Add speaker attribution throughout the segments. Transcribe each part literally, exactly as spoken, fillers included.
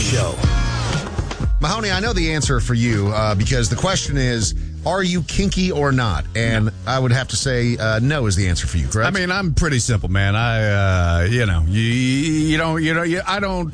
Speaker 1: Show.
Speaker 2: Mahoney, I know the answer for you uh, because the question is, are you kinky or not? And no. I would have to say uh, no is the answer for you, correct?
Speaker 3: I mean, I'm pretty simple, man. I, uh, you know, you, you don't, you know, you, I don't,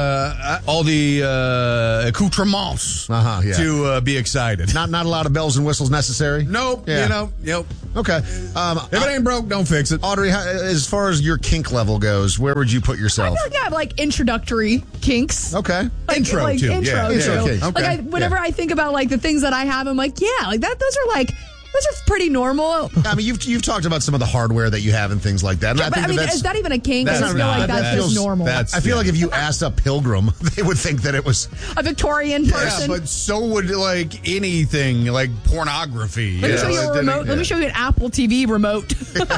Speaker 3: uh, all the uh, accoutrements
Speaker 2: uh-huh, yeah.
Speaker 3: to uh, be excited.
Speaker 2: Not not a lot of bells and whistles necessary?
Speaker 3: Nope, yeah. you know, nope.
Speaker 2: Okay. Um,
Speaker 3: if it ain't broke, don't fix it.
Speaker 2: Audrey, how, as far as your kink level goes, where would you put yourself?
Speaker 4: I feel like I have, like, introductory kinks.
Speaker 2: Okay.
Speaker 4: Like,
Speaker 3: intro,
Speaker 4: like,
Speaker 3: too.
Speaker 4: Intro,
Speaker 3: yeah.
Speaker 4: too.
Speaker 2: Intro kinks.
Speaker 4: Okay. Like, I, whenever yeah. I think about, like, the things that I have, I'm like, yeah, like, that. those are, like... Those are pretty normal.
Speaker 2: I mean, you've you've talked about some of the hardware that you have and things like that. And
Speaker 4: yeah,
Speaker 2: I
Speaker 4: but
Speaker 2: think
Speaker 4: I mean,
Speaker 2: that that's,
Speaker 4: is that even a kink? I just feel
Speaker 2: not,
Speaker 4: like that's
Speaker 2: that
Speaker 4: just
Speaker 2: feels,
Speaker 4: normal.
Speaker 2: That's, I feel yeah. like if you asked a pilgrim, they would think that it was
Speaker 4: a Victorian person.
Speaker 3: Yeah, but so would like anything, like pornography.
Speaker 4: Let me
Speaker 3: yeah.
Speaker 4: show you a remote.
Speaker 2: Yeah.
Speaker 4: Let me show you an Apple T V remote.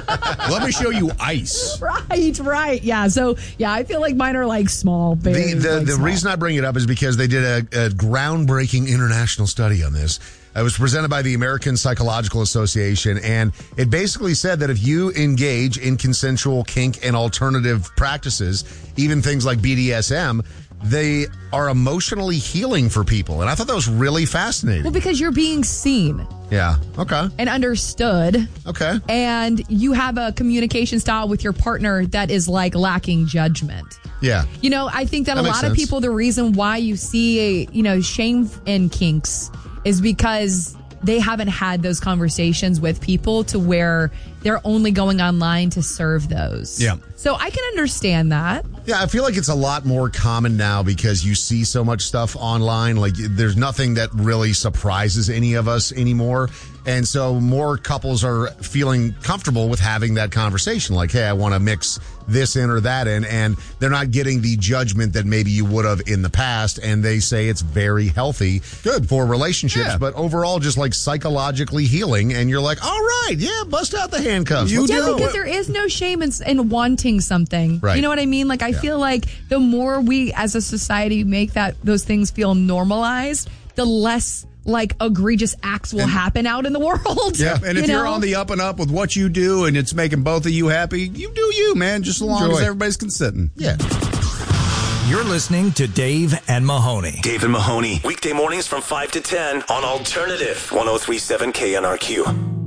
Speaker 3: Let me show you ice.
Speaker 4: Right, right. Yeah. So yeah, I feel like mine are like small. Very,
Speaker 2: the the,
Speaker 4: like
Speaker 2: the
Speaker 4: small.
Speaker 2: reason I bring it up is because they did a, a groundbreaking international study on this. It was presented by the American Psychological Association, and it basically said that if you engage in consensual kink and alternative practices, even things like B D S M, they are emotionally healing for people. And I thought that was really fascinating.
Speaker 4: Well, because you're being seen.
Speaker 2: Yeah. Okay.
Speaker 4: And understood.
Speaker 2: Okay.
Speaker 4: And you have a communication style with your partner that is like lacking judgment.
Speaker 2: Yeah.
Speaker 4: You know, I think that, that a lot
Speaker 2: sense.
Speaker 4: of people, the reason why you see, a, you know, shame in kinks is because they haven't had those conversations with people to where they're only going online to serve those.
Speaker 3: Yeah.
Speaker 4: So I can understand that.
Speaker 2: Yeah, I feel like it's a lot more common now because you see so much stuff online. Like, there's nothing that really surprises any of us anymore. And so more couples are feeling comfortable with having that conversation. Like, hey, I want to mix this in or that in. And they're not getting the judgment that maybe you would have in the past. And they say it's very healthy. Good for relationships.
Speaker 3: Yeah.
Speaker 2: But overall, just like psychologically healing. And you're like, all right, yeah, bust out the handcuffs.
Speaker 3: You
Speaker 2: Let's
Speaker 4: yeah,
Speaker 2: go.
Speaker 4: because there is no shame in, in wanting something.
Speaker 2: Right.
Speaker 4: You know what I mean? Like, I
Speaker 2: Yeah.
Speaker 4: feel like the more we as a society make that those things feel normalized, the less like egregious acts will
Speaker 3: and,
Speaker 4: happen out in the world.
Speaker 3: Yeah, and if
Speaker 4: you
Speaker 3: you're
Speaker 4: know?
Speaker 3: on the up and up with what you do and it's making both of you happy, you do you, man, just as long
Speaker 2: Enjoy.
Speaker 3: as everybody's consenting.
Speaker 2: Yeah.
Speaker 1: You're listening to Dave and Mahoney.
Speaker 5: Dave and Mahoney, weekday mornings from five to ten on Alternative one oh three point seven K N R Q.